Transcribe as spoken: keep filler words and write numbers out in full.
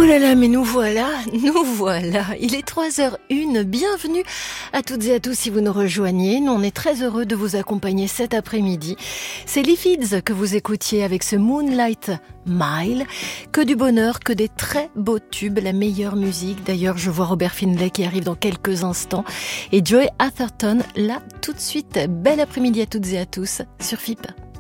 Oh là là, mais nous voilà, nous voilà. Il est trois heures une. Bienvenue à toutes et à tous si vous nous rejoignez. Nous, on est très heureux de vous accompagner cet après-midi. C'est Lee Fields que vous écoutiez avec ce Moonlight Mile. Que du bonheur, que des très beaux tubes, la meilleure musique. D'ailleurs, je vois Robert Finlay qui arrive dans quelques instants. Et Joy Atherton, là, tout de suite. Bel après-midi à toutes et à tous sur F I P.